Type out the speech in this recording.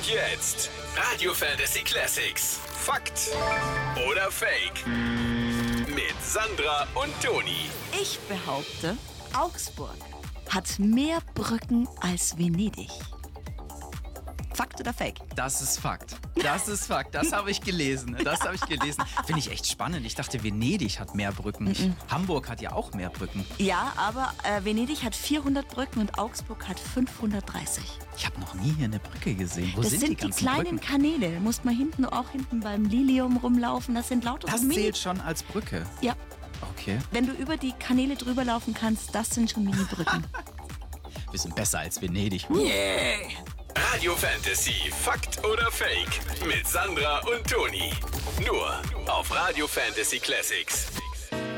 jetzt Radio Fantasy Classics. Fakt oder Fake? Mit Sandra und Toni. Ich behaupte, Augsburg hat mehr Brücken als Venedig. Fakt oder Fake? Das ist Fakt. Das ist Fakt. Das habe ich gelesen. Finde ich echt spannend. Ich dachte, Venedig hat mehr Brücken. Hamburg hat ja auch mehr Brücken. Ja, aber Venedig hat 400 Brücken und Augsburg hat 530. Ich habe noch nie hier eine Brücke gesehen. Wo Das sind sind die ganzen kleinen Brücken? Kanäle. Du musst mal hinten beim Lilium rumlaufen. Das sind lauter Das so Mini... zählt schon als Brücke. Ja, Okay. wenn du über die Kanäle drüber laufen kannst, das sind schon Mini-Brücken. Wir sind besser als Venedig. Radio Fantasy. Fakt oder Fake? Mit Sandra und Toni. Nur auf Radio Fantasy Classics.